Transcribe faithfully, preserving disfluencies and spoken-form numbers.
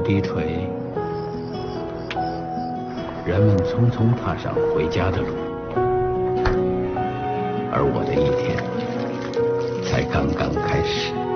低垂，人们匆匆踏上回家的路，而我的一天才刚刚开始。